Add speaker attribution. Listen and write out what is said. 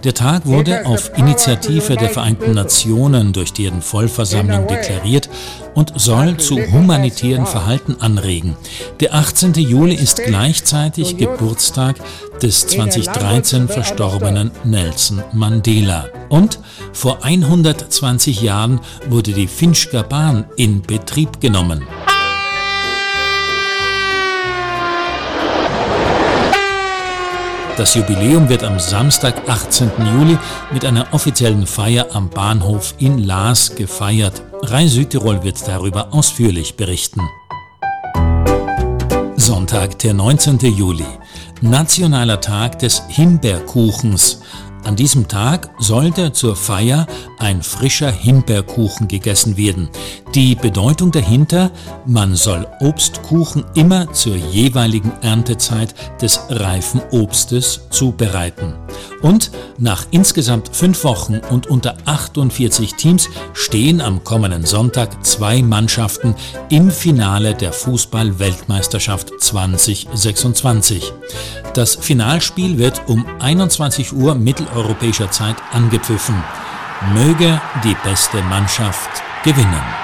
Speaker 1: Der Tag wurde auf Initiative der Vereinten Nationen durch deren Vollversammlung deklariert und soll zu humanitären Verhalten anregen. Der 18. Juli ist gleichzeitig Geburtstag des 2013 verstorbenen Nelson Mandela. Und vor 120 Jahren wurde die Finchker Bahn in Betrieb genommen. Das Jubiläum wird am Samstag, 18. Juli, mit einer offiziellen Feier am Bahnhof in Laas gefeiert. Rai Südtirol wird darüber ausführlich berichten. Sonntag, der 19. Juli. Nationaler Tag des Himbeerkuchens. An diesem Tag sollte zur Feier ein frischer Himbeerkuchen gegessen werden. Die Bedeutung dahinter: Man soll Obstkuchen immer zur jeweiligen Erntezeit des reifen Obstes zubereiten. Und nach insgesamt 5 Wochen und unter 48 Teams stehen am kommenden Sonntag 2 Mannschaften im Finale der Fußball-Weltmeisterschaft 2026. Das Finalspiel wird um 21 Uhr mitteleuropäischer Zeit angepfiffen. Möge die beste Mannschaft gewinnen.